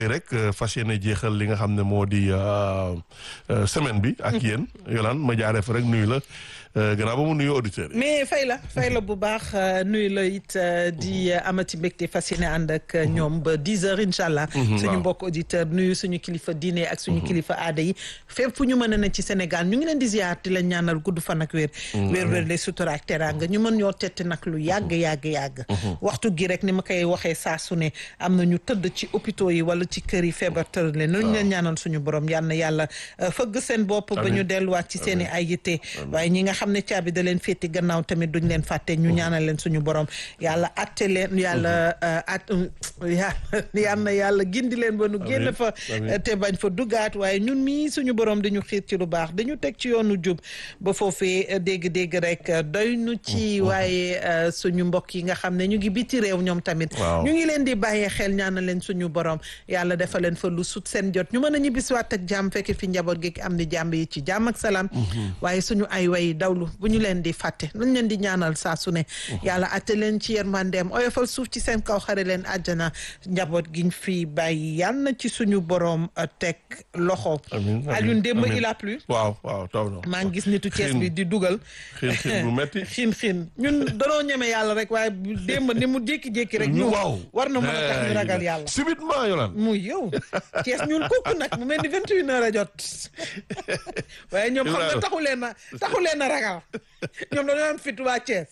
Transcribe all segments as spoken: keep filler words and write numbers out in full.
rek fas yéene jeexal li nga xam ne moo di semaine bi ak yéen Yolande ma jaaree fa rek nuyu la gannaaw ba mu nuyu auditeurs yi. mais fay la fay la bu baax nuyu la it di amati mbégte fas yéene ànd ak ñoom ba dix heures incha allah. suñu mbokk auditeur nuyu suñu kilifa diine ak suñu kilifa aada yi fépp fu ñu mën a ne ci Sénégal ñu ngi leen di ziar di leen ñaanal gudd fan ak wér. wér wér lay sutura ak teraanga ñu mën ñoo tette nag lu yàgg yàgg yàgg. waxtu gi rek ni ma koy waxee saa su ne am na ñu tëdd ci hôpitaux yi wala ci kër yi feebar tër leen nañu leen ñaanal suñu borom yal na yàlla fëgg seen bopp ba ñu delluwaat ci seen i ay yitte waaye ñi nga xam ne caabi da leen féeti gannaaw tamit duñ leen fàtte ñu ñaanal leen suñu borom yàlla atte leen yàlla at yal na yàlla gindi leen ba nu génn fa te bañ fa duggaat waaye ñun mii suñu borom dañu xiir ci lu baax dañu teg ci yoonu jub ba foofee dégg-dégg rek doy nu ci waaye suñu mbokk yi nga xam ne ñu ngi biti réew ñoom tamit ñu ngi leen di bàyyee xel ñaanal leen suñu borom yàlla defal leen fa lu sut seen jot ñu mën a ñibbisiwaat ak jàmm fekk fi njaboot gi am ni jàmm yi ci jàmm ak salaam waaye suñu ay way dawlu bu ñu leen di fàtte nañ leen di ñaanal saa su ne yàlla atte leen ci yërmandeem oyofal suuf ci seen kaw xare leen àjjana njaboot giñ fi bàyyi yal na ci suñu borom teg loxo Alioune démb il a plu waaw waaw taw na maa ngi gis nitu Cees bi di dugal xiin xiin bu metti xiin xiin ñun danoo ñeme yàlla rek waaye démb ni mu jékki-jékki rek ñu war na mën a tax ñu ragal yàlla subitement Yolande muy yow Cees ñun kooku nag mu mel ni vingt et une heures a jot waaye ñoom xam nga taxu leen a taxu leen a ragal ñoom dañoo am fit waa Cees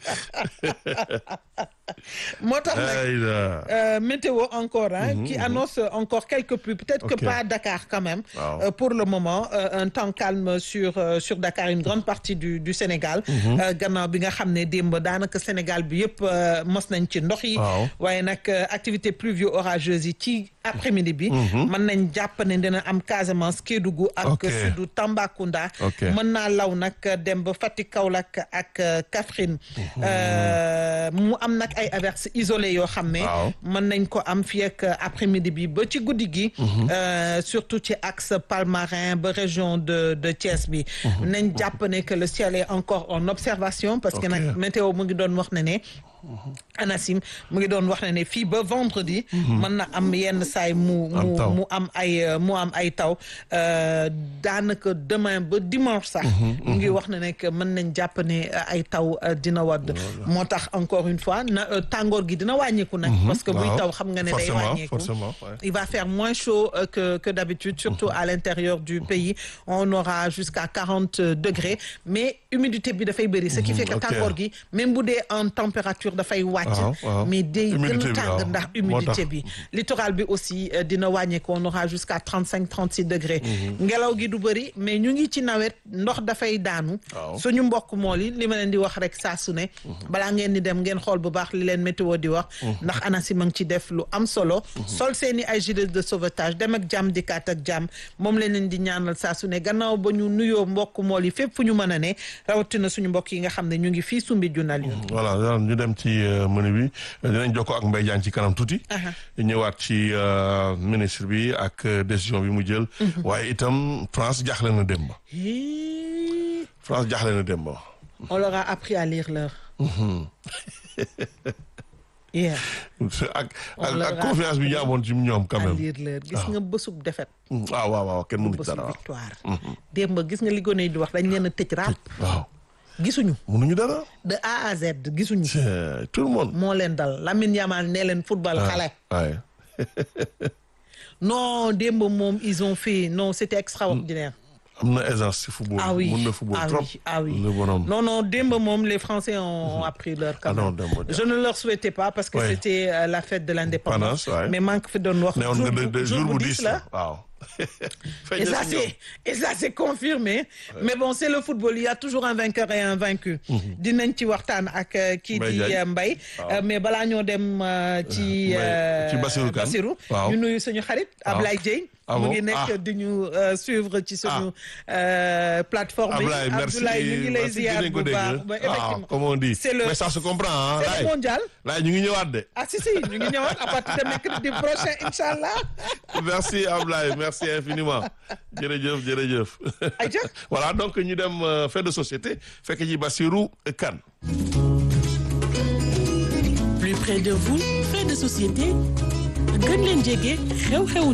moo tax nag météo encore hein, qui annonce encore quelques pluies peut-être okay. que pas Dakar quand même wow. euh, pour le moment euh, un temps calme sur euh, sur Dakar une grande partie du du Sénégal gannaaw bi nga xam ne démb daanaka Sénégal bi yëpp mos nañ ci ndox yi waaye nag activité pluvio orageuse yi ci après-midi bi mën nañ jàpp ne dina am Casamance Kédougou ak Sédhiou Tambacounda mën naa law nag dem ba Fatick Kaolack ak Kaffrine mu am nag ay averses isolées yoo xam ne mën nañ ko am fii ak après-midi bi ba ci guddi gi surtout ci axe Palmarin ba région de de Thiès bi nañ jàpp ne que le ciel est encore en observation parce que nag météo mu ngi doon wax ne ne ANACIM mu ngi doon wax ne ne fii ba vendredi mën na am yenn saay mu mu mu am ay mu am ay taw daanaka demain ba dimanche sax mu ngi wax ne ne que mën nañ jàpp ne ay taw dina wadd moo tax encore une fois na tàngoor gi dina wàññeeku nag parce que buy taw xam nga ne day wàññeeku il va faire moins chaud que que d'habitude surtout à l'intérieur du pays on aura jusqu'à quarante degrés mais humidité bi dafay bëri ce qui fait que tàngoor gi même bu dee en température dafay wàcc mais day gën a tàng ndax humidité bi littoral bi aussi dina wàññeeku on aura jusqu'à trente cinq trente six degrés ngelaw gi du bëri mais ñu ngi ci nawet ndox dafay daanu suñu mbokk mool yi li ma leen di wax rek saa su ne balaa ngeen di dem ngeen xool bu baax li leen météo di wax ndax ANACIM a ngi ci def lu am solo sol seeni ay gilets de sauvetage dem ak jàmm dikkaat ak jàmm moom leen leen di ñaanal saa su ne gannaaw ba ñu nuyoo mbokk mool yi fépp fu ñu mën a ne rawatina suñu mbokk yi nga xam ne ñu ngi fii sumbi junal yu voilà ñu dem ci menu bi dinañ jokkoo ak Mbaye Diagne ci kanam tuuti ñëwaat ci ministre bi ak décision bi mu jël waaye itam France jaaxle na démb France jaaxle na démb on leur a appris à lire l'heure yeah. ak ak confiance bi ñu amoon ci ñoom quand même à lire l'heure gis nga bësub defet waaw waaw waaw kenn mënu ci dara bësub victoire démb gis nga li gone yi di wax dañ leen a tëj raap waaw gisuñu mënuñu dara de A à Z gisuñu tout le monde moo leen dal Lamine Yamal nee leen football xale non démb moom ils ont fait non c'était extraordinaire am na aisance ci football ah oui mën na football ah trop oui ah oui le bonhomme non non démb moom les Français ont appris leur quand même je ne leur souhaitais pas parce que c'était euh, la fête de l'indépendance mais maa ngi fi doon wax jour bu dix la waaw et ça c'est et ça c'est confirmé ouais. Mais bon c'est le football il y a toujours un vainqueur et un vaincu dinañ ci waxtaan ak kii di Mbaye mais balaa ñoo dem ci ci Bassirou Kane Bassirou ñu nuyu suñu xarit Ablaye Dieye mu ngi nekk di ñu suivre ci suñu plateforme yi Abdoulaye ñu ngi lay ziar bu baax ba effectivement comme on dit c'est le mais ça se comprend c'est le mondial là ñu ngi ñëwaat de ah si si ñu ngi ñëwaat à partir de mercredi prochain inchallah merci Ablaye merci infiniment jërëjëf jërëjëf voilà donc ñu dem fait de société fekk ji Bassirou Kane. Plus près de vous, fait de société gën leen jege xew-xewu